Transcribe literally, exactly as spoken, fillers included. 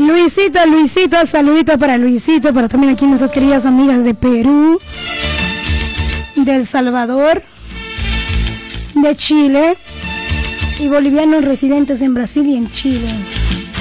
Luisito, Luisito, saludito para Luisito, pero también aquí nuestras queridas amigas de Perú, de El Salvador, de Chile y bolivianos residentes en Brasil y en Chile.